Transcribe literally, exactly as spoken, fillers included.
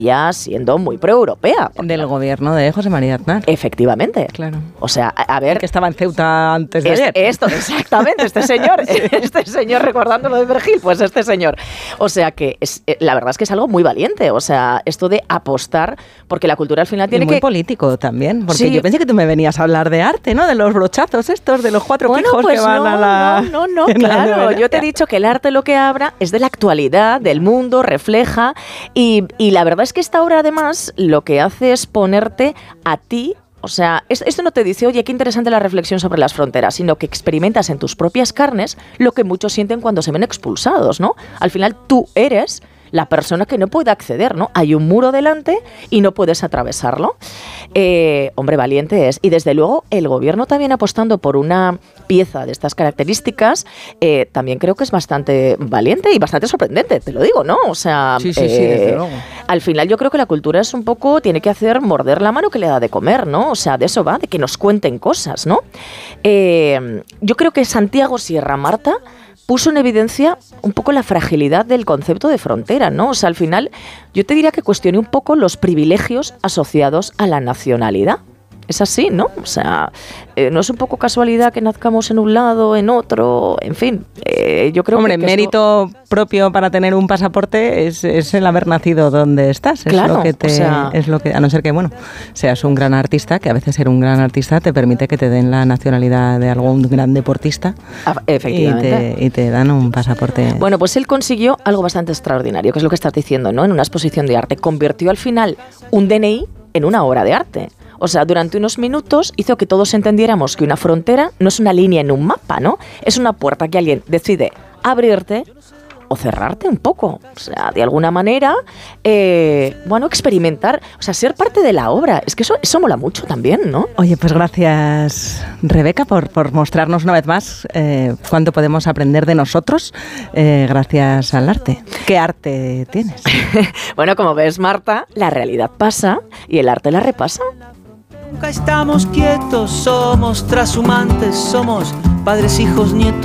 ya siendo muy proeuropea. Del gobierno de José María Aznar. Efectivamente. Claro. O sea, a, a ver... Que estaba en Ceuta antes de es, ayer. Esto, exactamente, este señor, este señor recordando lo de Vergil, pues este señor. O sea que es, la verdad es que es algo muy valiente, o sea, esto de apostar, porque la cultura al final tiene y muy que... político también, porque sí. yo pensé que tú me venías a hablar de arte, ¿no? De los brochazos estos, de los cuatro bueno, pijos pues que van no, a la... No, no, no, claro, yo te he dicho que el arte lo que habla es de la actualidad, del mundo, refleja, y, y la verdad es que esta obra además lo que hace es ponerte a ti. O sea, esto no te dice, oye, qué interesante la reflexión sobre las fronteras, sino que experimentas en tus propias carnes lo que muchos sienten cuando se ven expulsados, ¿no? Al final tú eres la persona que no puede acceder, ¿no? Hay un muro delante y no puedes atravesarlo. Eh, hombre, valiente es. Y desde luego el gobierno también apostando por una pieza de estas características, eh, también creo que es bastante valiente y bastante sorprendente, te lo digo, ¿no? O sea, sí, sí, eh, sí, desde luego. Al final yo creo que la cultura es un poco, tiene que hacer morder la mano que le da de comer, ¿no? O sea, de eso va, de que nos cuenten cosas, ¿no? Eh, yo creo que Santiago Sierra Marta puso en evidencia un poco la fragilidad del concepto de frontera, ¿no? O sea, al final yo te diría que cuestioné un poco los privilegios asociados a la nacionalidad. Es así, ¿no? O sea, eh, no es un poco casualidad que nazcamos en un lado, en otro, en fin. Eh, yo creo Hombre, que, que mérito esto... propio para tener un pasaporte es, es el haber nacido donde estás. Es claro, lo que te, o sea... es lo que, a no ser que, bueno, seas un gran artista, que a veces ser un gran artista te permite que te den la nacionalidad de algún gran deportista. Ah, efectivamente. Y te, y te dan un pasaporte. Bueno, pues él consiguió algo bastante extraordinario, que es lo que estás diciendo, ¿no? En una exposición de arte. Convirtió al final un D N I en una obra de arte. O sea, durante unos minutos hizo que todos entendiéramos que una frontera no es una línea en un mapa, ¿no? Es una puerta que alguien decide abrirte o cerrarte un poco. O sea, de alguna manera, eh, bueno, experimentar, o sea, ser parte de la obra. Es que eso, eso mola mucho también, ¿no? Oye, pues gracias, Rebeca, por, por mostrarnos una vez más eh, cuánto podemos aprender de nosotros eh, gracias al arte. ¿Qué arte tienes? Bueno, como ves, Marta, la realidad pasa y el arte la repasa. Nunca estamos quietos, somos trashumantes, somos padres, hijos, nietos.